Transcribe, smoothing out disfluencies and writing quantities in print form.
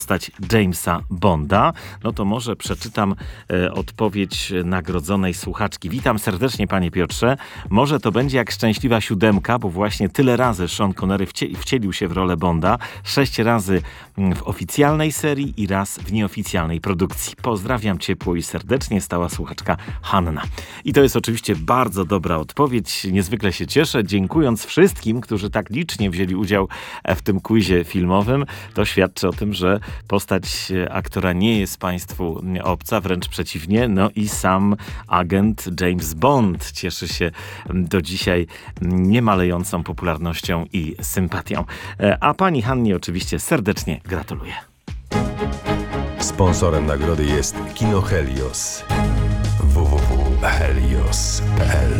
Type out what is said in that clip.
postać Jamesa Bonda. No to może przeczytam odpowiedź nagrodzonej słuchaczki. Witam serdecznie, panie Piotrze. Może to będzie jak Szczęśliwa siódemka, bo właśnie tyle razy Sean Connery wcielił się w rolę Bonda. 6 razy w oficjalnej serii i raz w nieoficjalnej produkcji. Pozdrawiam ciepło i serdecznie, stała słuchaczka Hanna. I to jest oczywiście bardzo dobra odpowiedź. Niezwykle się cieszę. Dziękując wszystkim, którzy tak licznie wzięli udział w tym quizie filmowym, to świadczy o tym, że postać aktora nie jest państwu obca, wręcz przeciwnie. No i sam agent James Bond cieszy się do dzisiaj niemalejącą popularnością i sympatią. A pani Hannie oczywiście serdecznie gratuluję. Sponsorem nagrody jest Kino Helios. www.helios.pl